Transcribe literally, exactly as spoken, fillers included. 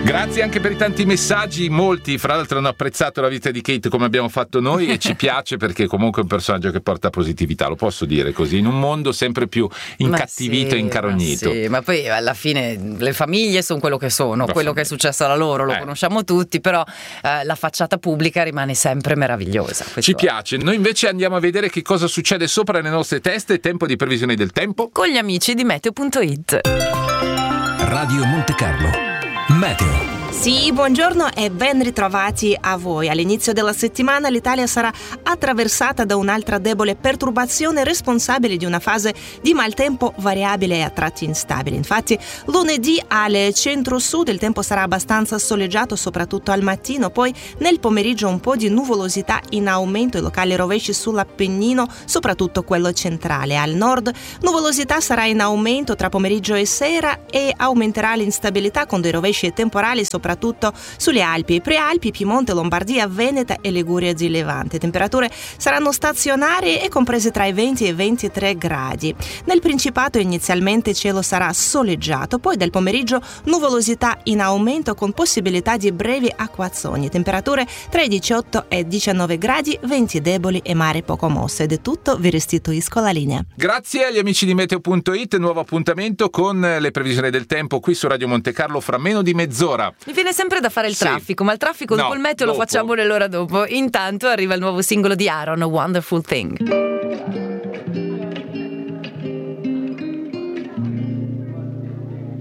Grazie anche per i tanti messaggi, molti fra l'altro hanno apprezzato la vita di Kate come abbiamo fatto noi e ci piace perché comunque è un personaggio che porta positività, lo posso dire così, in un mondo sempre più incattivito sì, e incarognito. Ma, sì, ma poi alla fine le famiglie sono quello che sono, La quello famiglia. che è successo a loro lo Eh. conosciamo tutti, però eh, la facciata pubblica rimane sempre meravigliosa. Questo Ci è. piace, noi invece andiamo a vedere che cosa succede sopra le nostre teste, tempo di previsione del tempo. Con gli amici di meteo punto it. Radio Monte Carlo. Meteo. Sì, buongiorno e ben ritrovati a voi. All'inizio della settimana l'Italia sarà attraversata da un'altra debole perturbazione responsabile di una fase di maltempo variabile e a tratti instabile. Infatti, lunedì al centro-sud il tempo sarà abbastanza soleggiato, soprattutto al mattino, poi nel pomeriggio un po' di nuvolosità in aumento e locali rovesci sull'Appennino, soprattutto quello centrale. Al nord nuvolosità sarà in aumento tra pomeriggio e sera e aumenterà l'instabilità con dei rovesci temporali, soprattutto sulle Alpi, Prealpi, Piemonte, Lombardia, Veneta e Liguria di Levante. Temperature saranno stazionarie e comprese tra i venti e i ventitré gradi. Nel Principato inizialmente cielo sarà soleggiato, poi del pomeriggio nuvolosità in aumento con possibilità di brevi acquazzoni. Temperature tra i diciotto e i diciannove gradi, venti deboli e mare poco mosso. Ed è tutto, vi restituisco la linea. Grazie agli amici di meteo punto it, nuovo appuntamento con le previsioni del tempo qui su Radio Monte Carlo fra meno di mezz'ora. Mi viene sempre da fare il Sì. traffico, ma il traffico No, dopo il meteo dopo. lo facciamo nell'ora dopo. Intanto arriva il nuovo singolo di Aaron, Wonderful Thing.